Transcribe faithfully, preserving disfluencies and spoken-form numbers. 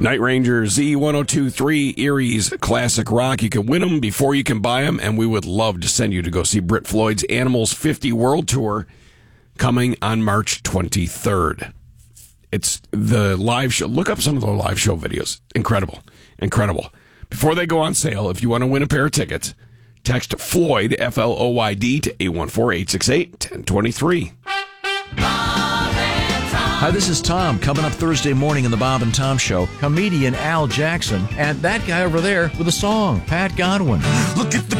Night Ranger Z ten twenty-three Erie's Classic Rock. You can win them before you can buy them, and we would love to send you to go see Britt Floyd's Animals fifty World Tour coming on March twenty-third. It's the live show. Look up some of the live show videos. Incredible. Incredible. Before they go on sale, if you want to win a pair of tickets, text Floyd, F L O Y D, to eight one four, eight six eight, one zero two three. Hi, this is Tom. Coming up Thursday morning in the Bob and Tom Show, comedian Al Jackson and that guy over there with a song, Pat Godwin. Look at the